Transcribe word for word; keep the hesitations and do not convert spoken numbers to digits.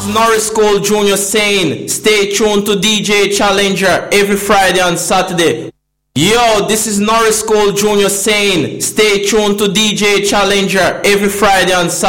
Norris Cole Junior saying, stay tuned to D J Challenger every Friday and Saturday. Yo, this is Norris Cole Junior saying, stay tuned to D J Challenger every Friday and Saturday.